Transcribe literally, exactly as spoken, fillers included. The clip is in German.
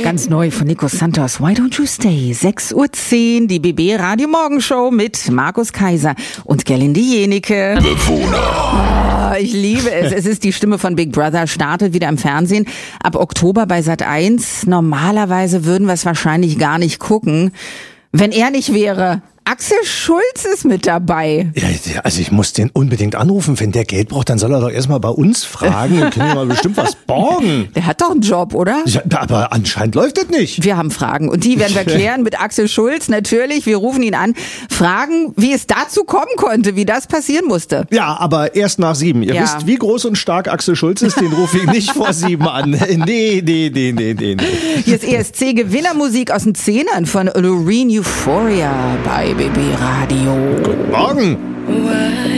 Ganz neu von Nico Santos. Why don't you stay? sechs Uhr zehn, die B B Radio Morgenshow mit Markus Kaiser und Gerlinde Jenike. Bewohner. Oh, ich liebe es. Es ist die Stimme von Big Brother, startet wieder im Fernsehen. Ab Oktober bei Sat eins. Normalerweise würden wir es wahrscheinlich gar nicht gucken, wenn er nicht wäre. Axel Schulz ist mit dabei. Ja, also ich muss den unbedingt anrufen. Wenn der Geld braucht, dann soll er doch erstmal bei uns fragen. Wir können ja mal bestimmt was borgen. Der hat doch einen Job, oder? Ja, aber anscheinend läuft das nicht. Wir haben Fragen und die werden wir klären mit Axel Schulz. Natürlich, wir rufen ihn an. Fragen, wie es dazu kommen konnte, wie das passieren musste. Ja, aber erst nach sieben. Ihr Ja. wisst, wie groß und stark Axel Schulz ist, den rufe ich nicht vor sieben an. Nee, nee, nee, nee, nee. Hier ist E S C-Gewinnermusik aus den Zehnern von Loreen Euphoria bei B B Radio. Guten Morgen. Why